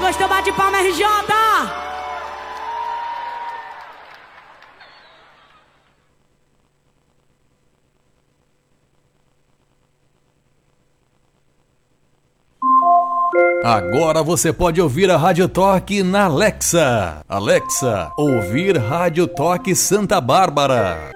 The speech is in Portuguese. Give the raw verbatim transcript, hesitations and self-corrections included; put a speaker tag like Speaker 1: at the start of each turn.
Speaker 1: gostou, bate palma, R J.
Speaker 2: Agora você pode ouvir a Rádio Toque na Alexa. Alexa, ouvir Rádio Toque Santa Bárbara.